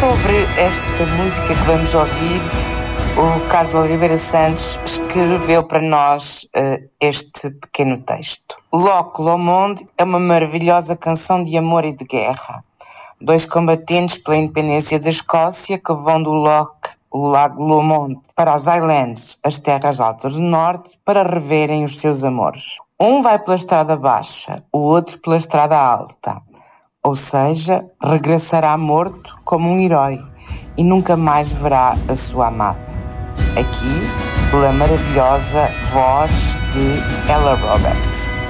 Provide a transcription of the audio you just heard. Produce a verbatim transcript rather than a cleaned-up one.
sobre esta música que vamos ouvir, o Carlos Oliveira Santos escreveu para nós uh, este pequeno texto. Loch Lomond é uma maravilhosa canção de amor e de guerra. Dois combatentes pela independência da Escócia que vão do Loch, o Lago Lomond, para as Highlands, as terras altas do norte, para reverem os seus amores. Um vai pela estrada baixa, o outro pela estrada alta. Ou seja, regressará morto como um herói e nunca mais verá a sua amada. Aqui, pela maravilhosa voz de Ella Roberts.